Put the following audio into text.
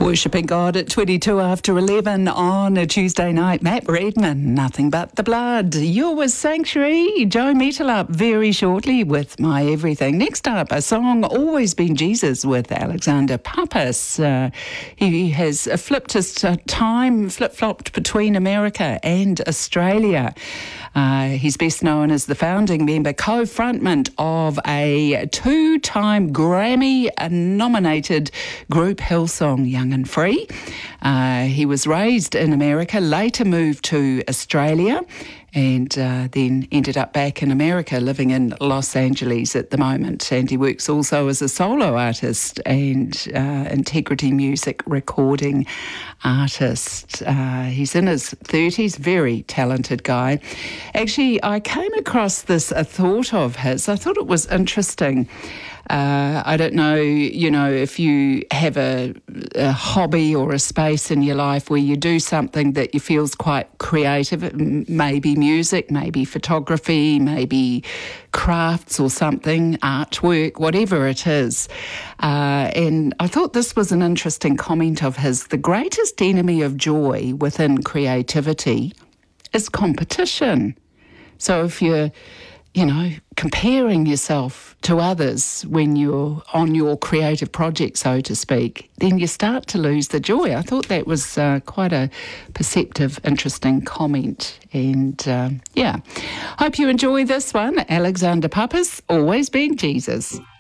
Worshipping God at 22 after 11 on a Tuesday night. Matt Redman, Nothing But the Blood. You're with Sanctuary. Joe Metal up very shortly with My Everything. Next up, a song, Always Been Jesus with Alexander Pappas. He has flipped his time, flip-flopped between America and Australia. He's best known as the founding member, co-frontman of a two-time Grammy-nominated group, Hillsong Young and Free. He was raised in America, later moved to Australia, and then ended up back in America, living in Los Angeles at the moment. And he works also as a solo artist and Integrity Music recording artist. He's in his 30s, very talented guy. Actually, I came across this thought of his. I thought it was interesting. I don't know, if you have a hobby or a space in your life where you do something that you feels quite creative, maybe music, maybe photography, maybe crafts or something, artwork, whatever it is. And I thought this was an interesting comment of his. The greatest enemy of joy within creativity is competition. So if you're comparing yourself to others when you're on your creative project, so to speak, then you start to lose the joy. I thought that was quite a perceptive, interesting comment. And, hope you enjoy this one. Alexander Pappas, Always Been Jesus.